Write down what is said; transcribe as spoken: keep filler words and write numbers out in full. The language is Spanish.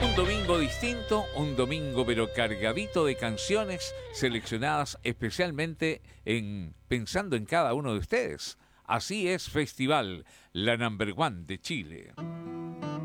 Un domingo distinto, un domingo pero cargadito de canciones seleccionadas especialmente en pensando en cada uno de ustedes. Así es Festival, la number one de Chile.